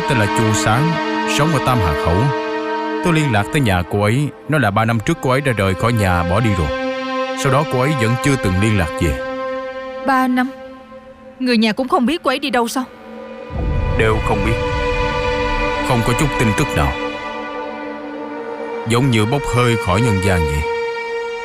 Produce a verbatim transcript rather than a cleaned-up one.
tên là Chu Sáng, sống ở Tam Hà Khẩu. Tôi liên lạc tới nhà cô ấy, nói là ba năm trước cô ấy đã rời khỏi nhà bỏ đi rồi. Sau đó cô ấy vẫn chưa từng liên lạc về. Ba năm? Người nhà cũng không biết cô ấy đi đâu sao? Đều không biết. Không có chút tin tức nào. Giống như bốc hơi khỏi nhân gian vậy.